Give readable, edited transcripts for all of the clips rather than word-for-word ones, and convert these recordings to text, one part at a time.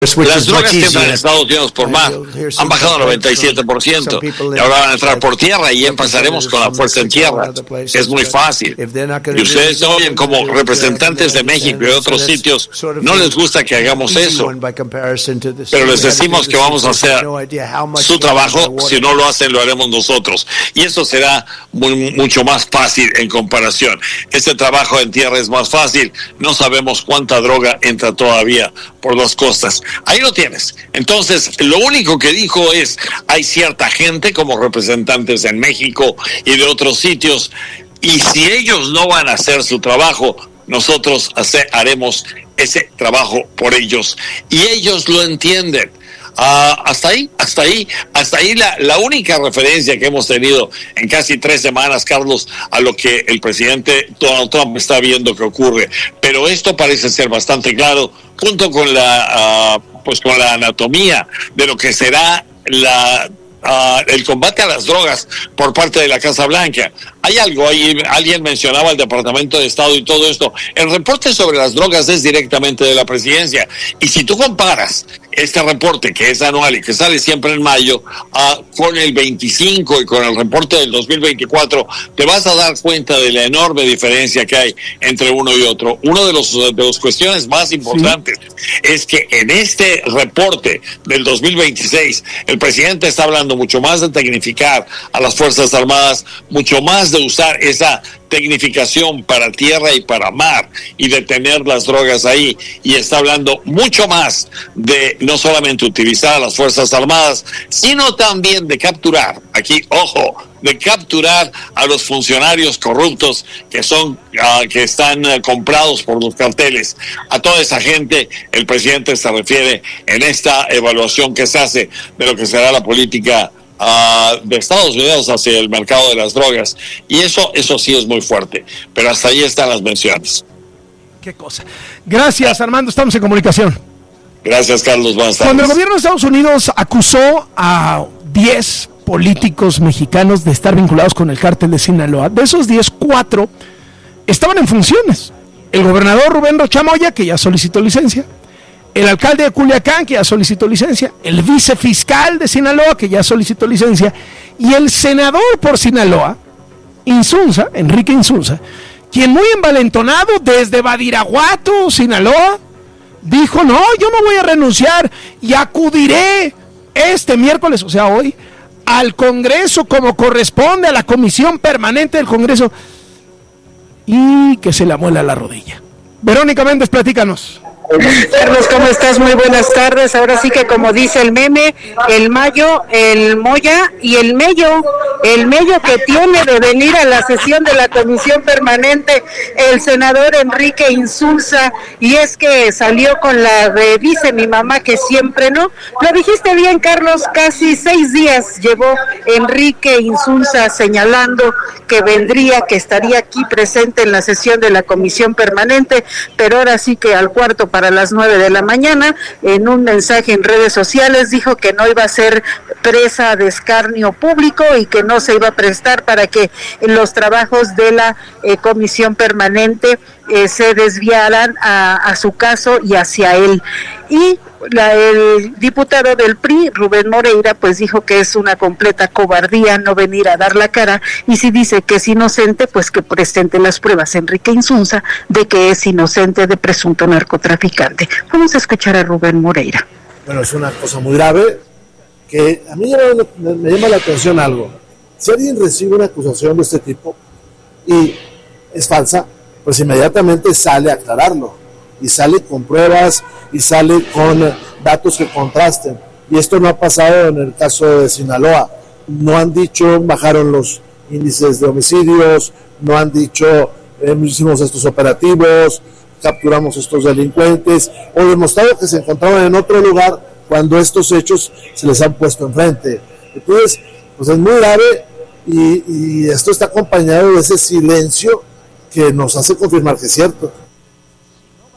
Las drogas que entran en Estados Unidos por mar han bajado al 97%, y ahora van a entrar por tierra y empezaremos con la fuerza en tierra. Es muy fácil. Y ustedes oyen como representantes de México y de otros sitios, no les gusta que hagamos eso, pero les decimos que vamos a hacer su trabajo. Si no lo hacen, lo haremos nosotros. Y eso será mucho más fácil en comparación. Este trabajo en tierra es más fácil. No sabemos cuánta droga entra todavía por las costas. Ahí lo tienes. Entonces, lo único que dijo es, hay cierta gente como representantes en México y de otros sitios, y si ellos no van a hacer su trabajo, nosotros haremos ese trabajo por ellos. Y ellos lo entienden. Hasta ahí la única referencia que hemos tenido en casi 3 semanas, Carlos, a lo que el presidente Donald Trump está viendo que ocurre. Pero esto parece ser bastante claro, junto con con la anatomía de lo que será el combate a las drogas por parte de la Casa Blanca. Hay algo ahí, alguien mencionaba el Departamento de Estado y todo esto. El reporte sobre las drogas es directamente de la presidencia. Y si tú comparas este reporte, que es anual y que sale siempre en mayo, con el 25 y con el reporte del 2024, te vas a dar cuenta de la enorme diferencia que hay entre uno y otro. Uno de las cuestiones más importantes es que en este reporte del 2026, el presidente está hablando mucho más de tecnificar a las Fuerzas Armadas, mucho más de usar esa tecnificación para tierra y para mar y de tener las drogas ahí, y está hablando mucho más de no solamente utilizar a las Fuerzas Armadas, sino también de capturar, aquí ojo, de capturar a los funcionarios corruptos que están comprados por los carteles. A toda esa gente el presidente se refiere en esta evaluación que se hace de lo que será la política de Estados Unidos hacia el mercado de las drogas, y eso sí es muy fuerte, pero hasta ahí están las menciones. Qué cosa. Gracias, Armando, estamos en comunicación. Gracias, Carlos, buenas tardes. Cuando el gobierno de Estados Unidos acusó a 10 políticos mexicanos de estar vinculados con el cártel de Sinaloa, de esos 10, 4 estaban en funciones. El gobernador Rubén Rocha Moya, que ya solicitó licencia; el alcalde de Culiacán, que ya solicitó licencia; el vicefiscal de Sinaloa, que ya solicitó licencia; y el senador por Sinaloa, Insunza, Enrique Insunza, quien muy envalentonado desde Badiraguato, Sinaloa, dijo, no, yo no voy a renunciar y acudiré este miércoles, o sea hoy, al Congreso como corresponde, a la Comisión Permanente del Congreso, y que se le amuela la rodilla. Verónica Méndez, platícanos. Carlos, ¿cómo estás? Muy buenas tardes. Ahora sí que, como dice el meme, el Mayo, el Moya y el Mello que tiene de venir a la sesión de la Comisión Permanente el senador Enrique Insulza, y es que salió con la de dice mi mamá que siempre no. Lo dijiste bien, Carlos, casi 6 días llevó Enrique Insulza señalando que vendría, que estaría aquí presente en la sesión de la Comisión Permanente, pero ahora sí que al cuarto para las 9 de la mañana, en un mensaje en redes sociales, dijo que no iba a ser presa de escarnio público y que no se iba a prestar para que los trabajos de la Comisión Permanente se desviaran a su caso y hacia él. Y el diputado del PRI, Rubén Moreira, pues dijo que es una completa cobardía no venir a dar la cara, y si dice que es inocente, pues que presente las pruebas Enrique Insunza de que es inocente de presunto narcotraficante. Vamos a escuchar a Rubén Moreira. Bueno, es una cosa muy grave, que a mí me llama la atención algo. Si alguien recibe una acusación de este tipo y es falsa, pues inmediatamente sale a aclararlo, y sale con pruebas, y sale con datos que contrasten. Y esto no ha pasado en el caso de Sinaloa. No han dicho, bajaron los índices de homicidios, no han dicho, hicimos estos operativos, capturamos estos delincuentes, o demostrado que se encontraban en otro lugar cuando estos hechos se les han puesto enfrente. Entonces, pues es muy grave, y esto está acompañado de ese silencio que nos hace confirmar que es cierto.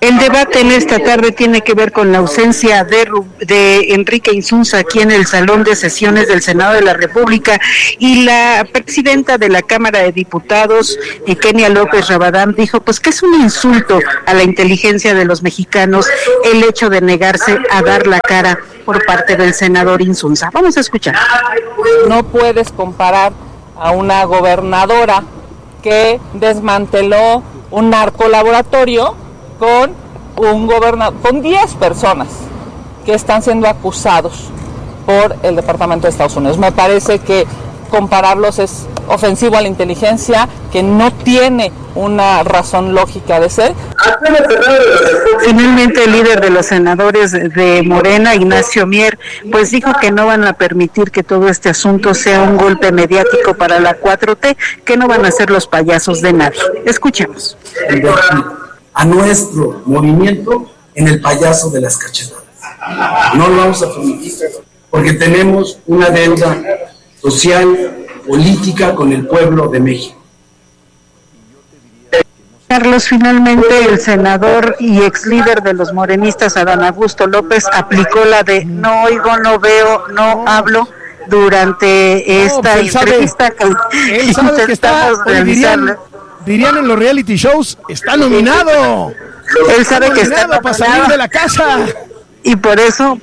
El debate en esta tarde tiene que ver con la ausencia de Enrique Insunza aquí en el Salón de Sesiones del Senado de la República, y la presidenta de la Cámara de Diputados, Kenia López Rabadán, dijo pues que es un insulto a la inteligencia de los mexicanos el hecho de negarse a dar la cara por parte del senador Insunza. Vamos a escuchar. No puedes comparar a una gobernadora que desmanteló un narcolaboratorio con un gobernador, con 10 personas que están siendo acusados por el Departamento de Estados Unidos. Me parece que compararlos es ofensivo a la inteligencia, que no tiene una razón lógica de ser. Finalmente, el líder de los senadores de Morena, Ignacio Mier, pues dijo que no van a permitir que todo este asunto sea un golpe mediático para la 4T, que no van a ser los payasos de nadie. Escuchemos. A nuestro movimiento en el payaso de las cachetadas. No lo vamos a permitir, porque tenemos una deuda social, política con el pueblo de México. Carlos, finalmente el senador y ex líder de los morenistas, Adán Augusto López, aplicó la de no oigo, no veo, no hablo durante esta entrevista él sabe que está realizando. Dirían en los reality shows, está nominado. Él sabe que está nominado para salir de la casa. Y por eso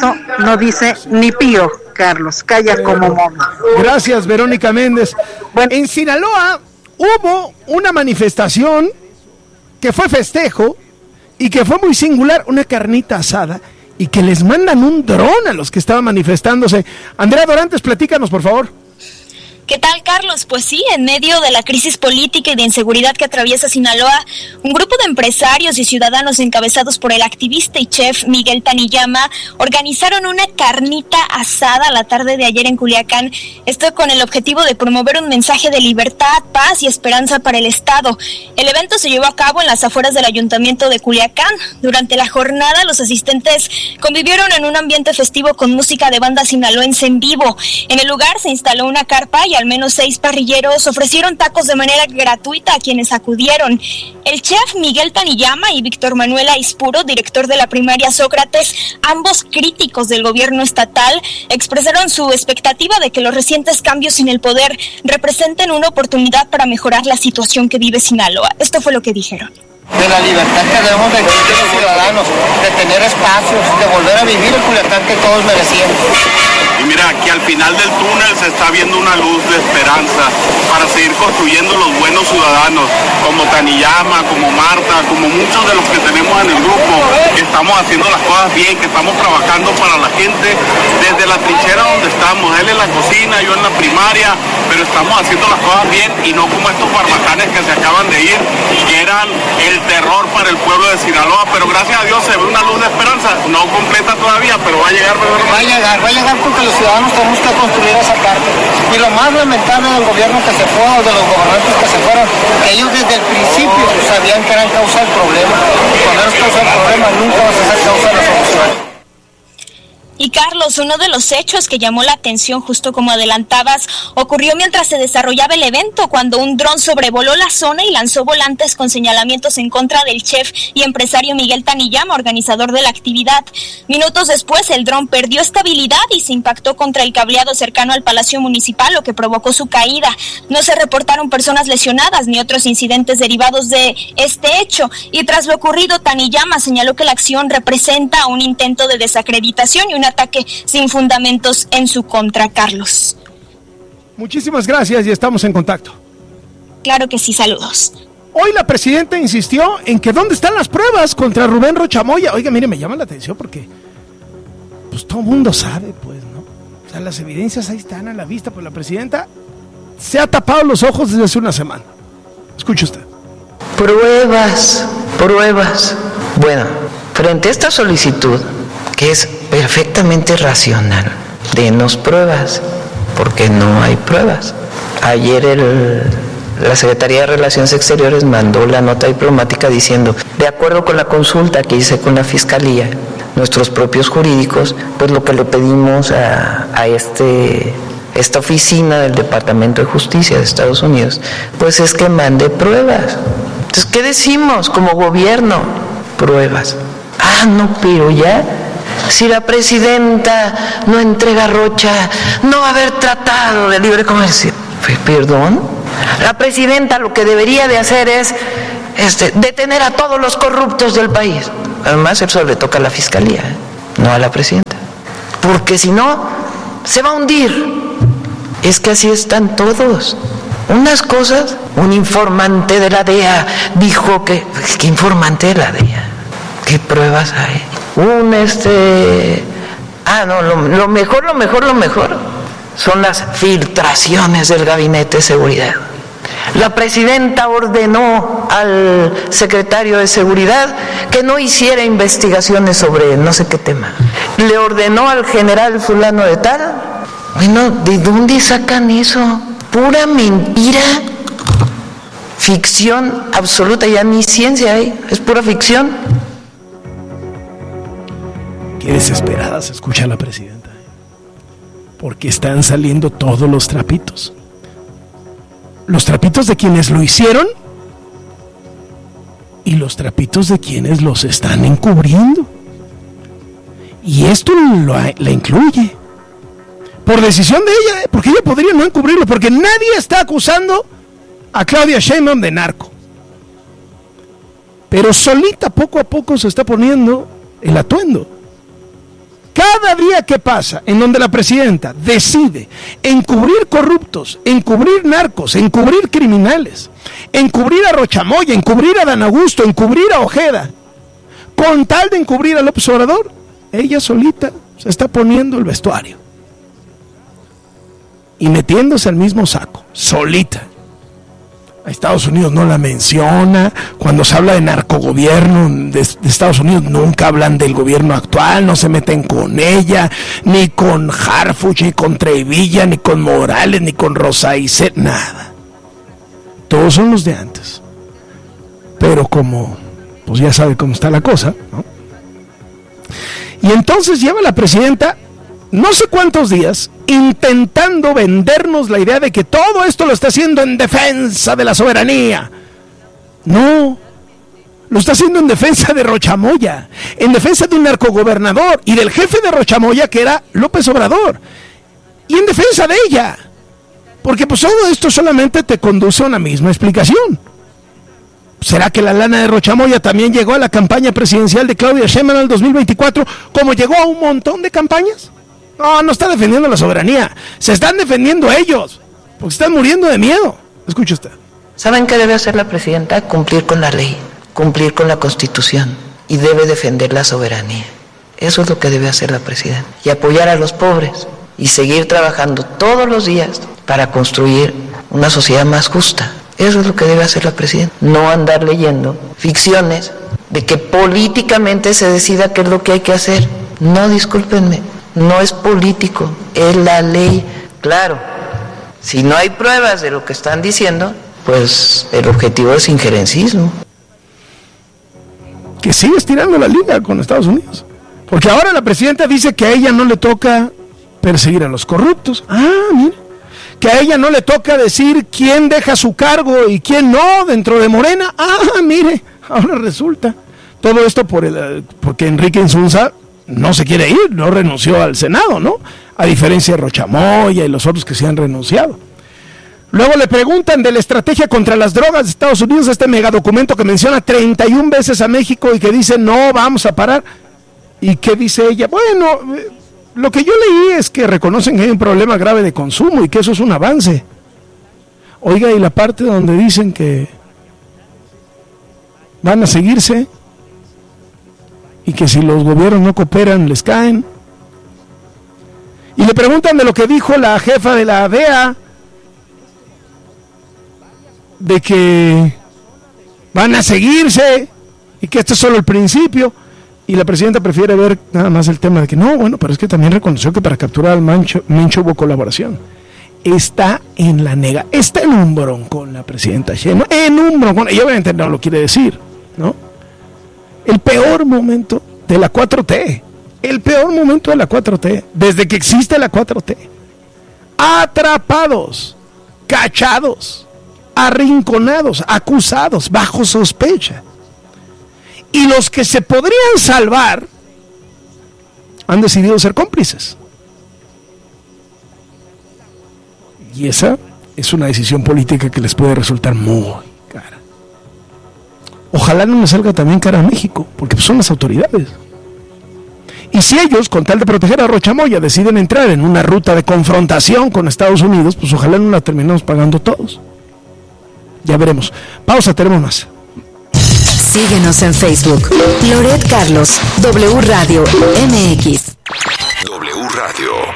no dice ni pío, Carlos, calla como mono. Gracias, Verónica Méndez. Bueno, en Sinaloa hubo una manifestación que fue festejo y que fue muy singular, una carnita asada, y que les mandan un dron a los que estaban manifestándose. Andrea Dorantes, platícanos, por favor. ¿Qué tal, Carlos? Pues sí, en medio de la crisis política y de inseguridad que atraviesa Sinaloa, un grupo de empresarios y ciudadanos encabezados por el activista y chef Miguel Taniyama organizaron una carnita asada la tarde de ayer en Culiacán, esto con el objetivo de promover un mensaje de libertad, paz y esperanza para el Estado. El evento se llevó a cabo en las afueras del Ayuntamiento de Culiacán. Durante la jornada, los asistentes convivieron en un ambiente festivo con música de banda sinaloense en vivo. En el lugar se instaló una carpa y al menos 6 parrilleros ofrecieron tacos de manera gratuita a quienes acudieron. El chef Miguel Taniyama y Víctor Manuel Aispuro, director de la primaria Sócrates, ambos críticos del gobierno estatal, expresaron su expectativa de que los recientes cambios en el poder representen una oportunidad para mejorar la situación que vive Sinaloa. Esto fue lo que dijeron. De la libertad que debemos de exigir a los ciudadanos, de tener espacios, de volver a vivir el Culiacán que todos merecíamos. Y mira, que al final del túnel se está viendo una luz de esperanza para seguir construyendo los buenos ciudadanos, como Taniyama, como Marta, como muchos de los que tenemos en el grupo, que estamos haciendo las cosas bien, que estamos trabajando para la gente desde la trinchera donde estamos, él en la cocina, yo en la primaria, pero estamos haciendo las cosas bien y no como estos barbajanes que se acaban de ir, que eran el terror para el pueblo de Sinaloa, pero gracias a Dios se ve una luz de esperanza, no completa todavía, pero va a llegar, va a llegar porque los ciudadanos tenemos que construir esa parte. Y lo más lamentable del gobierno que se fue, o de los gobernantes que se fueron, que ellos desde el principio sabían que eran causa del problema, y cuando eres causa del problema nunca vas a ser causa de la solución. Y Carlos, uno de los hechos que llamó la atención, justo como adelantabas, ocurrió mientras se desarrollaba el evento, cuando un dron sobrevoló la zona y lanzó volantes con señalamientos en contra del chef y empresario Miguel Taniyama, organizador de la actividad. Minutos después, el dron perdió estabilidad y se impactó contra el cableado cercano al Palacio Municipal, lo que provocó su caída. No se reportaron personas lesionadas ni otros incidentes derivados de este hecho. Y tras lo ocurrido, Taniyama señaló que la acción representa un intento de desacreditación y un ataque sin fundamentos en su contra, Carlos. Muchísimas gracias y estamos en contacto. Claro que sí, saludos. Hoy la presidenta insistió en que ¿dónde están las pruebas contra Rubén Rocha Moya? Oiga, mire, me llama la atención porque pues todo el mundo sabe, pues, ¿no? O sea, las evidencias ahí están a la vista, pues la presidenta se ha tapado los ojos desde hace una semana. Escuche usted. Pruebas. Bueno, frente a esta solicitud, que es perfectamente racional, denos pruebas, porque no hay pruebas. Ayer la Secretaría de Relaciones Exteriores mandó la nota diplomática diciendo, de acuerdo con la consulta que hice con la Fiscalía, nuestros propios jurídicos, pues lo que le pedimos a esta oficina del Departamento de Justicia de Estados Unidos, pues es que mande pruebas. Entonces, ¿qué decimos como gobierno? pruebas. No, pero ya, si la presidenta no entrega a Rocha, no va a haber tratado de libre comercio. ¿Perdón? La presidenta lo que debería de hacer es detener a todos los corruptos del país. Además, eso le toca a la fiscalía, no a la presidenta. Porque si no, se va a hundir. Es que así están todos. Unas cosas, un informante de la DEA dijo que... ¿Qué informante de la DEA? ¿Qué pruebas hay? Lo mejor son las filtraciones del Gabinete de Seguridad. La presidenta ordenó al secretario de Seguridad que no hiciera investigaciones sobre no sé qué tema. Le ordenó al general fulano de tal. Bueno, ¿de dónde sacan eso? Pura mentira. Ficción absoluta, ya ni ciencia hay, es pura ficción. Qué desesperada se escucha la presidenta, porque están saliendo todos los trapitos. Los trapitos de quienes lo hicieron y los trapitos de quienes los están encubriendo. Y esto la incluye. Por decisión de ella, porque ella podría no encubrirlo, porque nadie está acusando a Claudia Sheinbaum de narco. Pero solita, poco a poco, se está poniendo el atuendo. Cada día que pasa en donde la presidenta decide encubrir corruptos, encubrir narcos, encubrir criminales, encubrir a Rochamoya, encubrir a Dan Augusto, encubrir a Ojeda, con tal de encubrir a López Obrador, ella solita se está poniendo el vestuario y metiéndose al mismo saco, solita. A Estados Unidos no la menciona. Cuando se habla de narcogobierno de Estados Unidos, nunca hablan del gobierno actual, no se meten con ella, ni con Harfuch, ni con Trevilla, ni con Morales, ni con Rosa Isela, nada. Todos son los de antes. Pero como, pues ya sabe cómo está la cosa, ¿no? Y entonces lleva la presidenta no sé cuántos días intentando vendernos la idea de que todo esto lo está haciendo en defensa de la soberanía. No, lo está haciendo en defensa de Rochamoya, en defensa de un narcogobernador y del jefe de Rochamoya, que era López Obrador, y en defensa de ella, porque pues todo esto solamente te conduce a una misma explicación. ¿Será que la lana de Rochamoya también llegó a la campaña presidencial de Claudia Sheinbaum en el 2024, como llegó a un montón de campañas? No está defendiendo la soberanía, se están defendiendo ellos, porque están muriendo de miedo. Escuche usted. ¿Saben qué debe hacer la presidenta? Cumplir con la ley, cumplir con la Constitución, y debe defender la soberanía. Eso es lo que debe hacer la presidenta, y apoyar a los pobres, y seguir trabajando todos los días para construir una sociedad más justa. Eso es lo que debe hacer la presidenta, no andar leyendo ficciones de que políticamente se decida qué es lo que hay que hacer. No, discúlpenme, no es político, es la ley. Claro, si no hay pruebas de lo que están diciendo, pues el objetivo es injerencismo. Que sigue estirando la liga con Estados Unidos, porque ahora la presidenta dice que a ella no le toca perseguir a los corruptos. Mire, que a ella no le toca decir quién deja su cargo y quién no dentro de Morena. Mire, ahora resulta todo esto porque Enrique Insunza no se quiere ir, no renunció al Senado, ¿no? A diferencia de Rochamoya y los otros que se han renunciado. Luego le preguntan de la estrategia contra las drogas de Estados Unidos, este megadocumento que menciona 31 veces a México y que dice no vamos a parar. ¿Y qué dice ella? Bueno, lo que yo leí es que reconocen que hay un problema grave de consumo y que eso es un avance. Oiga, y la parte donde dicen que van a seguirse y que si los gobiernos no cooperan les caen. Y le preguntan de lo que dijo la jefa de la DEA, de que van a seguirse y que esto es solo el principio. Y la presidenta prefiere ver nada más el tema de que no, bueno, pero es que también reconoció que para capturar al Mencho hubo colaboración. Está en la nega, está en un broncón la presidenta Sheinbaum, en un broncón, y obviamente no lo quiere decir, ¿no? El peor momento de la 4T, el peor momento de la 4T, desde que existe la 4T. Atrapados, cachados, arrinconados, acusados, bajo sospecha. Y los que se podrían salvar han decidido ser cómplices. Y esa es una decisión política que les puede resultar muy cara. Ojalá no les salga también cara a México, porque son las autoridades. Y si ellos, con tal de proteger a Rochamoya, deciden entrar en una ruta de confrontación con Estados Unidos, pues ojalá no la terminemos pagando todos. Ya veremos. Pausa, tenemos más. Síguenos en Facebook. Loret Carlos, W Radio MX. W Radio